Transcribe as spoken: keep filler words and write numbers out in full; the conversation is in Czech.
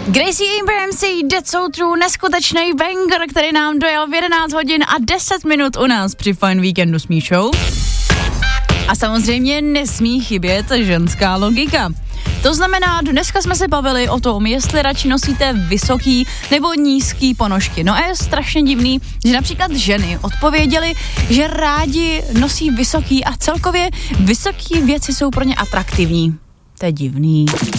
Gracie Abrams, That's So True, neskutečný banger, který nám dojel v jedenáct hodin a deset minut u nás při Fajn víkendu s Míšou. A samozřejmě nesmí chybět ženská logika. To znamená, dneska jsme se bavili o tom, jestli radši nosíte vysoký nebo nízký ponožky. No a je strašně divný, že například ženy odpověděly, že rádi nosí vysoký a celkově vysoký věci jsou pro ně atraktivní. To je divný.